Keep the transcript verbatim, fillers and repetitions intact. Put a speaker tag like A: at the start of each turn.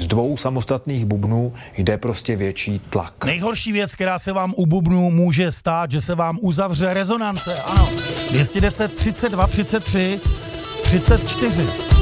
A: z dvou samostatných bubnů jde prostě větší tlak.
B: Nejhorší věc, která se vám u bubnu může stát, že se vám uzavře rezonance. Ano, dvě stě deset, třicet dva, třicet tři, třicet čtyři.